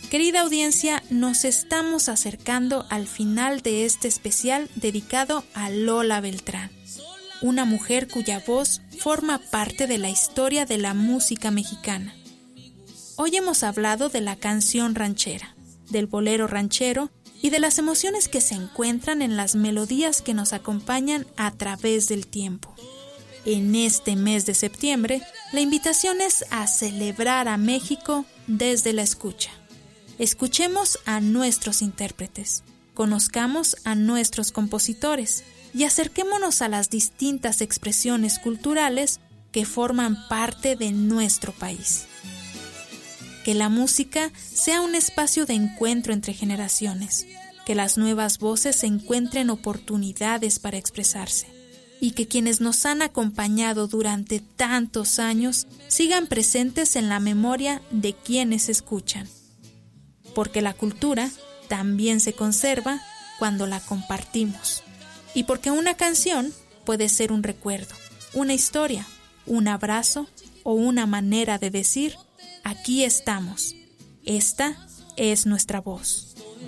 Querida audiencia, nos estamos acercando al final de este especial dedicado a Lola Beltrán, una mujer cuya voz forma parte de la historia de la música mexicana. Hoy hemos hablado de la canción ranchera, del bolero ranchero y de las emociones que se encuentran en las melodías que nos acompañan a través del tiempo. En este mes de septiembre, la invitación es a celebrar a México desde la escucha. Escuchemos a nuestros intérpretes, conozcamos a nuestros compositores y acerquémonos a las distintas expresiones culturales que forman parte de nuestro país. Que la música sea un espacio de encuentro entre generaciones, que las nuevas voces encuentren oportunidades para expresarse y que quienes nos han acompañado durante tantos años sigan presentes en la memoria de quienes escuchan. Porque la cultura también se conserva cuando la compartimos. Y porque una canción puede ser un recuerdo, una historia, un abrazo o una manera de decir, aquí estamos, esta es nuestra voz.